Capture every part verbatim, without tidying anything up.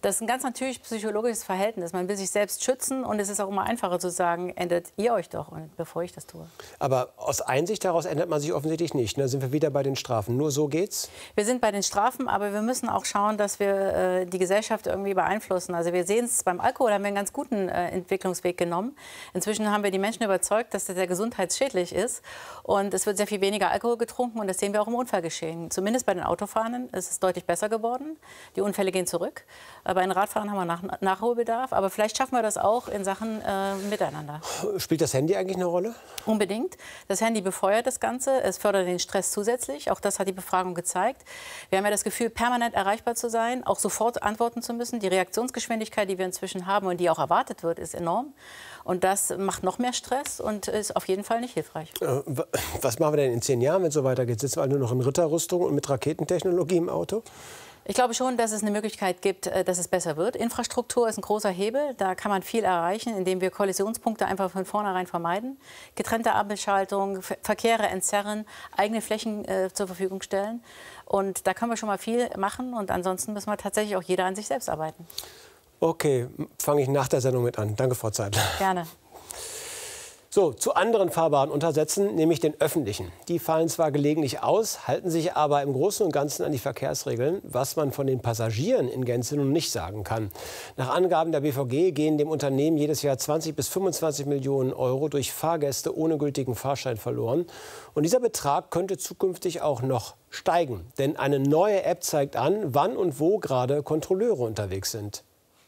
Das ist ein ganz natürlich psychologisches Verhältnis. Man will sich selbst schützen und es ist auch immer einfacher zu sagen, ändert ihr euch doch, und bevor ich das tue. Aber aus Einsicht daraus ändert man sich offensichtlich nicht. Da sind wir wieder bei den Strafen. Nur so geht's? Wir sind bei den Strafen, aber wir müssen auch schauen, dass wir äh, die Gesellschaft irgendwie beeinflussen. Also wir sehen es beim Alkohol, haben wir einen ganz guten äh, Entwicklungsweg genommen. Inzwischen haben wir die Menschen überzeugt, dass das sehr gesundheitsschädlich ist. Und es wird sehr viel weniger Alkohol getrunken und das sehen wir auch im Unfallgeschehen. Zumindest bei den Autofahrern ist es deutlich besser geworden. Die Unfälle gehen zurück. Bei den Radfahrern haben wir Nach Nachholbedarf. Aber vielleicht schaffen wir das auch in Sachen äh, Miteinander. Spielt das Handy eigentlich eine Rolle? Unbedingt. Das Handy befeuert das Ganze. Es fördert den Stress zusätzlich. Auch das hat die Befragung gezeigt. Wir haben ja das Gefühl, permanent erreichbar zu sein, auch sofort antworten zu müssen. Die Reaktionsgeschwindigkeit, die wir inzwischen haben und die auch erwartet wird, ist enorm. Und das macht noch mehr Stress und ist auf jeden Fall nicht hilfreich. Äh, was machen wir denn in zehn Jahren, wenn es so weitergeht? Sitzen wir nur noch in Ritterrüstung und mit Raketentechnologie im Auto? Ich glaube schon, dass es eine Möglichkeit gibt, dass es besser wird. Infrastruktur ist ein großer Hebel. Da kann man viel erreichen, indem wir Kollisionspunkte einfach von vornherein vermeiden. Getrennte Ampelschaltung, Verkehre entzerren, eigene Flächen äh, zur Verfügung stellen. Und da können wir schon mal viel machen. Und ansonsten müssen wir tatsächlich auch jeder an sich selbst arbeiten. Okay, fange ich nach der Sendung mit an. Danke, Frau Zeidler. Gerne. So, zu anderen fahrbaren Untersätzen, nämlich den öffentlichen. Die fallen zwar gelegentlich aus, halten sich aber im Großen und Ganzen an die Verkehrsregeln, was man von den Passagieren in Gänze nun nicht sagen kann. Nach Angaben der B V G gehen dem Unternehmen jedes Jahr zwanzig bis fünfundzwanzig Millionen Euro durch Fahrgäste ohne gültigen Fahrschein verloren. Und dieser Betrag könnte zukünftig auch noch steigen. Denn eine neue App zeigt an, wann und wo gerade Kontrolleure unterwegs sind.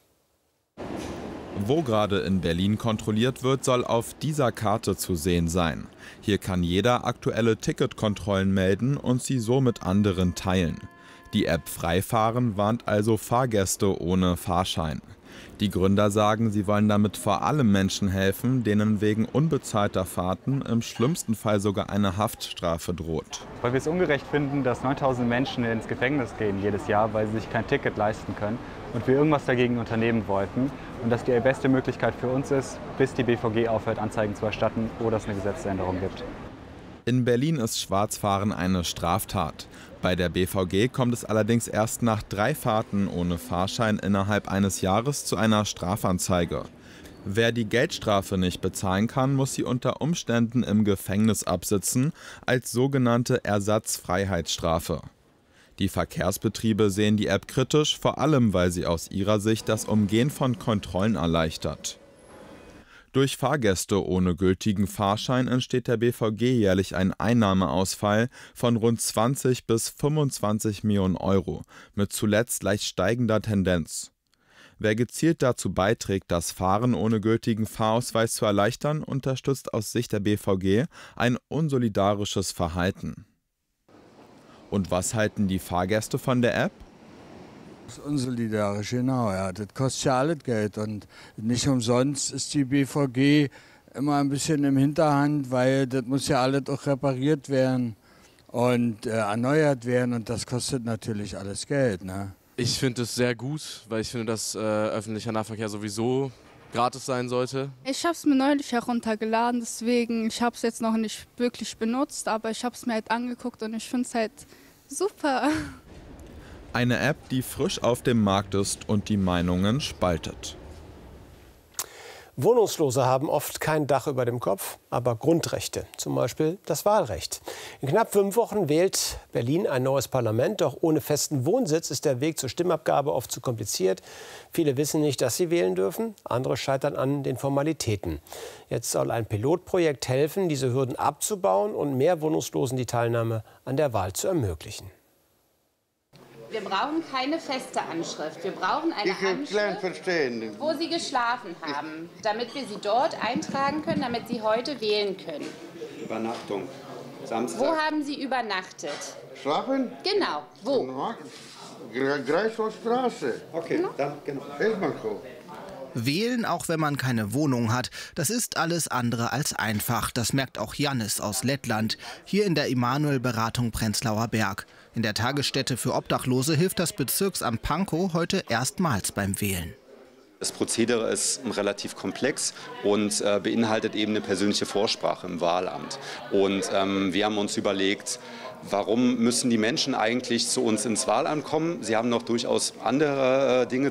Wo gerade in Berlin kontrolliert wird, soll auf dieser Karte zu sehen sein. Hier kann jeder aktuelle Ticketkontrollen melden und sie so mit anderen teilen. Die App Freifahren warnt also Fahrgäste ohne Fahrschein. Die Gründer sagen, sie wollen damit vor allem Menschen helfen, denen wegen unbezahlter Fahrten im schlimmsten Fall sogar eine Haftstrafe droht. Weil wir es ungerecht finden, dass neuntausend Menschen ins Gefängnis gehen jedes Jahr, weil sie sich kein Ticket leisten können. Und wir irgendwas dagegen unternehmen wollten. Und dass die beste Möglichkeit für uns ist, bis die B V G aufhört, Anzeigen zu erstatten oder es eine Gesetzesänderung gibt. In Berlin ist Schwarzfahren eine Straftat. Bei der B V G kommt es allerdings erst nach drei Fahrten ohne Fahrschein innerhalb eines Jahres zu einer Strafanzeige. Wer die Geldstrafe nicht bezahlen kann, muss sie unter Umständen im Gefängnis absitzen, als sogenannte Ersatzfreiheitsstrafe. Die Verkehrsbetriebe sehen die App kritisch, vor allem weil sie aus ihrer Sicht das Umgehen von Kontrollen erleichtert. Durch Fahrgäste ohne gültigen Fahrschein entsteht der B V G jährlich ein Einnahmeausfall von rund zwanzig bis fünfundzwanzig Millionen Euro, mit zuletzt leicht steigender Tendenz. Wer gezielt dazu beiträgt, das Fahren ohne gültigen Fahrausweis zu erleichtern, unterstützt aus Sicht der B V G ein unsolidarisches Verhalten. Und was halten die Fahrgäste von der App? Das ist unsolidarisch, genau. Ja. Das kostet ja alles Geld. Und nicht umsonst ist die B V G immer ein bisschen im Hinterhand, weil das muss ja alles auch repariert werden und äh, erneuert werden. Und das kostet natürlich alles Geld. Ne? Ich finde es sehr gut, weil ich finde, dass äh, öffentlicher Nahverkehr sowieso gratis sein sollte. Ich habe es mir neulich heruntergeladen, deswegen, ich habe es jetzt noch nicht wirklich benutzt, aber ich habe es mir halt angeguckt und ich finde es halt super. Eine App, die frisch auf dem Markt ist und die Meinungen spaltet. Wohnungslose haben oft kein Dach über dem Kopf, aber Grundrechte, zum Beispiel das Wahlrecht. In knapp fünf Wochen wählt Berlin ein neues Parlament, doch ohne festen Wohnsitz ist der Weg zur Stimmabgabe oft zu kompliziert. Viele wissen nicht, dass sie wählen dürfen, andere scheitern an den Formalitäten. Jetzt soll ein Pilotprojekt helfen, diese Hürden abzubauen und mehr Wohnungslosen die Teilnahme an der Wahl zu ermöglichen. Wir brauchen keine feste Anschrift. Wir brauchen eine Anschrift, wo Sie geschlafen haben, damit wir Sie dort eintragen können, damit Sie heute wählen können. Übernachtung. Samstag. Wo haben Sie übernachtet? Schlafen? Genau. Wo? Greifswaldstraße. Okay, genau. Dann genau. Elfmannshof. Wählen, auch wenn man keine Wohnung hat, das ist alles andere als einfach. Das merkt auch Jannis aus Lettland, hier in der Immanuel-Beratung Prenzlauer Berg. In der Tagesstätte für Obdachlose hilft das Bezirksamt Pankow heute erstmals beim Wählen. Das Prozedere ist relativ komplex und äh, beinhaltet eben eine persönliche Vorsprache im Wahlamt. Und ähm, wir haben uns überlegt, warum müssen die Menschen eigentlich zu uns ins Wahlamt kommen? Sie haben noch durchaus andere äh, Dinge